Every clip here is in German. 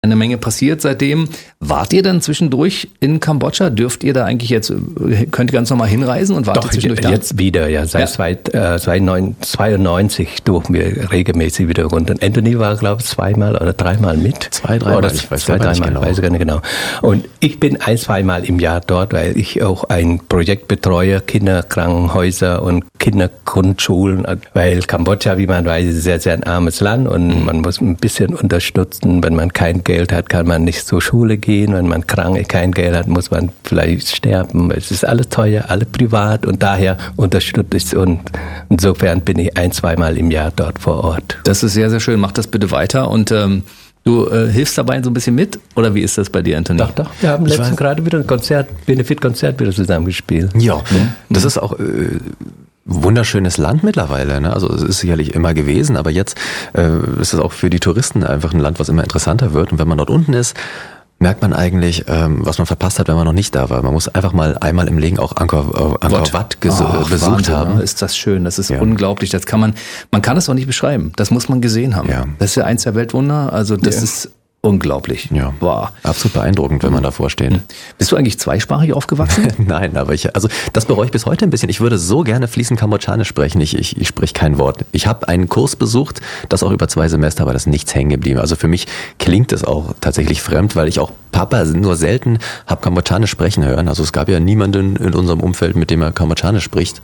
eine Menge passiert seitdem. Wart ihr dann zwischendurch in Kambodscha? Dürft ihr da eigentlich jetzt, könnt ihr ganz normal hinreisen und wart ihr zwischendurch da? Jetzt wieder, ja. Seit 92 durften wir regelmäßig wieder runter. Anthony war, glaube ich, 2-mal oder 3-mal mit. 2-3 Mal, ich weiß nicht genau. Und ich bin 1-2 Mal im Jahr dort, weil ich auch ein Projekt betreue, Kinderkrankenhäuser und Kindergrundschulen, weil Kambodscha, wie man weiß, ist sehr, sehr ein armes Land und man muss ein bisschen unterstützen. Wenn man kein Geld hat, kann man nicht zur Schule gehen. Wenn man krank kein Geld hat, muss man vielleicht sterben. Es ist alles teuer, alles privat und daher unterstütze ich es. Und insofern bin ich 1-2 Mal im Jahr dort vor Ort. Das ist sehr, sehr schön. Mach das bitte weiter und du hilfst dabei so ein bisschen mit? Oder wie ist das bei dir, Anthony? Doch. Wir haben letztens gerade wieder ein Benefit-Konzert wieder zusammengespielt. Ja, das ist auch wunderschönes Land mittlerweile. Ne? Also es ist sicherlich immer gewesen, aber jetzt ist es auch für die Touristen einfach ein Land, was immer interessanter wird. Und wenn man dort unten ist, merkt man eigentlich, was man verpasst hat, wenn man noch nicht da war. Man muss einfach mal einmal im Leben auch Angkor Wat besucht Wahnsinn, haben. Ist das schön, das ist unglaublich. Das man kann es auch nicht beschreiben. Das muss man gesehen haben. Ja. Das ist ja eins der Weltwunder. Also das ist unglaublich. Ja, wow. Absolut beeindruckend, wenn man davor steht. Bist du eigentlich zweisprachig aufgewachsen? Nein, aber das bereue ich bis heute ein bisschen. Ich würde so gerne fließend Kambodschanisch sprechen. Ich spreche kein Wort. Ich habe einen Kurs besucht, das auch über 2 Semester, aber das ist nichts hängen geblieben. Also für mich klingt es auch tatsächlich fremd, weil ich auch Papa nur selten habe Kambodschanisch sprechen hören. Also es gab ja niemanden in unserem Umfeld, mit dem er Kambodschanisch spricht.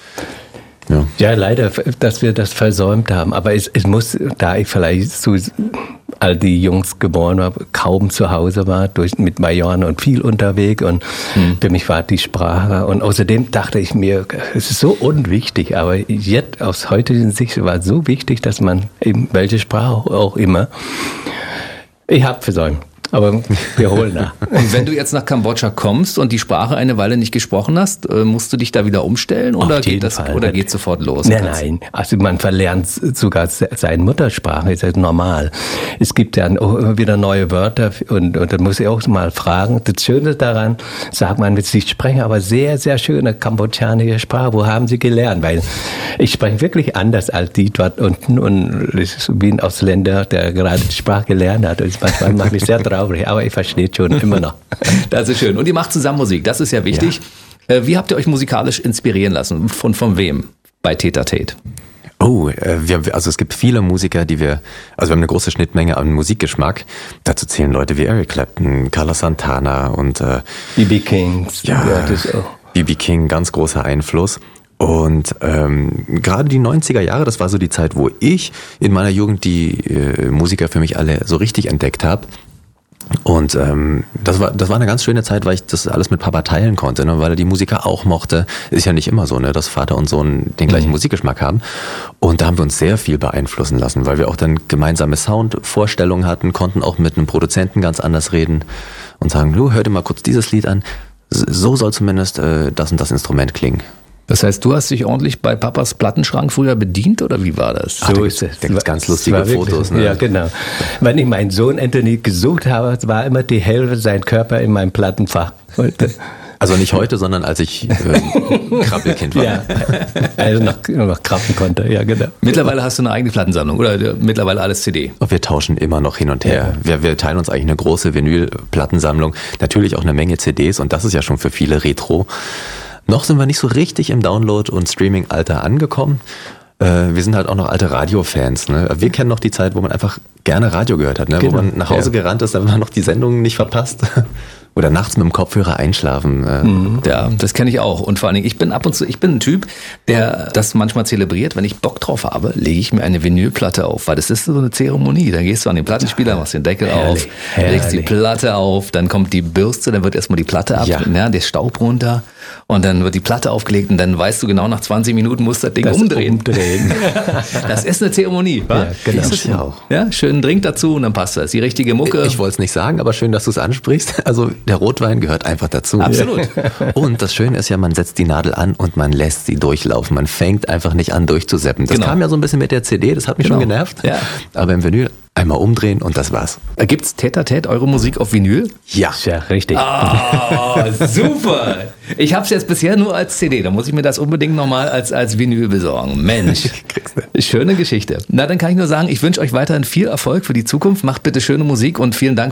Ja, leider, dass wir das versäumt haben. Aber es muss, da ich vielleicht so all die Jungs geboren war, kaum zu Hause war, mit Majoren und viel unterwegs und für mich war die Sprache und außerdem dachte ich mir, es ist so unwichtig, aber jetzt aus heutigen Sicht war es so wichtig, dass man eben welche Sprache auch immer, ich habe versäumt. Aber wir holen nach. Und wenn du jetzt nach Kambodscha kommst und die Sprache eine Weile nicht gesprochen hast, musst du dich da wieder umstellen oder geht sofort los? Nein. Also man verlernt sogar seine Muttersprache, ist ja normal. Es gibt ja immer wieder neue Wörter und dann muss ich auch mal fragen. Das Schöne daran, sagt man, Sie sprechen aber sehr, sehr schöne kambodschanische Sprache. Wo haben Sie gelernt? Weil ich spreche wirklich anders als die dort unten und ich bin ein Ausländer, der gerade die Sprache gelernt hat. Und manchmal mache ich sehr traurig. Aber ich verstehe schon immer noch. Das ist schön. Und ihr macht zusammen Musik, das ist ja wichtig. Ja. Wie habt ihr euch musikalisch inspirieren lassen? Von wem bei Tete à Tete? Also es gibt viele Musiker, wir haben eine große Schnittmenge an Musikgeschmack. Dazu zählen Leute wie Eric Clapton, Carlos Santana und B.B. King. B.B. King, ganz großer Einfluss. Und gerade die 90er Jahre, das war so die Zeit, wo ich in meiner Jugend die Musiker für mich alle so richtig entdeckt habe. Und das war eine ganz schöne Zeit, weil ich das alles mit Papa teilen konnte, ne, weil er die Musiker auch mochte. Ist ja nicht immer so, ne, dass Vater und Sohn den gleichen Musikgeschmack haben. Und da haben wir uns sehr viel beeinflussen lassen, weil wir auch dann gemeinsame Soundvorstellungen hatten, konnten auch mit einem Produzenten ganz anders reden und sagen, du, hör dir mal kurz dieses Lied an. So soll zumindest das und das Instrument klingen. Das heißt, du hast dich ordentlich bei Papas Plattenschrank früher bedient oder wie war das? So ist es. Da gibt es ganz lustige Fotos. Ne? Ja, genau. Wenn ich meinen Sohn Anthony gesucht habe, war immer die Hälfte sein Körper in meinem Plattenfach. Also nicht heute, sondern als ich Krabbelkind war. Ja, also noch krabbeln konnte, ja genau. Mittlerweile hast du eine eigene Plattensammlung oder mittlerweile alles CD? Wir tauschen immer noch hin und her. Ja. Wir teilen uns eigentlich eine große Vinyl-Plattensammlung. Natürlich auch eine Menge CDs und das ist ja schon für viele Retro. Noch sind wir nicht so richtig im Download- und Streaming-Alter angekommen. Wir sind halt auch noch alte Radiofans. Ne? Wir kennen noch die Zeit, wo man einfach gerne Radio gehört hat, ne? Genau. Wo man nach Hause gerannt ist, damit man noch die Sendungen nicht verpasst. Oder nachts mit dem Kopfhörer einschlafen. Ja, das kenne ich auch. Und vor allen Dingen, ich bin ein Typ, der das manchmal zelebriert. Wenn ich Bock drauf habe, lege ich mir eine Vinylplatte auf. Weil das ist so eine Zeremonie. Dann gehst du an den Plattenspieler, machst den Deckel auf, legst die Platte auf, dann kommt die Bürste, dann wird erstmal die Platte ab, der Staub runter. Und dann wird die Platte aufgelegt und dann weißt du genau, nach 20 Minuten muss das Ding umdrehen. Das ist eine Zeremonie, wa? Ja, genau. Das ist ja auch. Ja, schönen Drink dazu und dann passt das. Die richtige Mucke. Ich wollte es nicht sagen, aber schön, dass du es ansprichst. Also der Rotwein gehört einfach dazu. Absolut. Und das Schöne ist ja, man setzt die Nadel an und man lässt sie durchlaufen. Man fängt einfach nicht an durchzuseppen. Das kam ja so ein bisschen mit der CD, das hat mich schon genervt. Ja. Aber im Vinyl einmal umdrehen und das war's. Gibt's Tête-à-Tête eure Musik auf Vinyl? Ja. Ja, richtig. Super! Ich habe es jetzt bisher nur als CD, da muss ich mir das unbedingt nochmal als Vinyl besorgen. Mensch, schöne Geschichte. Na, dann kann ich nur sagen, ich wünsche euch weiterhin viel Erfolg für die Zukunft. Macht bitte schöne Musik und vielen Dank